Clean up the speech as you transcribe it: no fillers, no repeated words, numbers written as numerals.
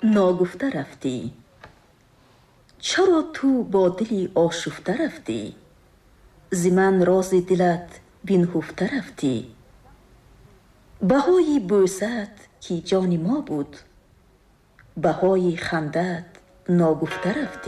ناگفته رفتی؟ چرا تو با دلی آشفته رفتی؟ ز من راز دلت بنهفته رفتی. بهای بوست که جان ما بود، بهای خندت ناگفته رفتی.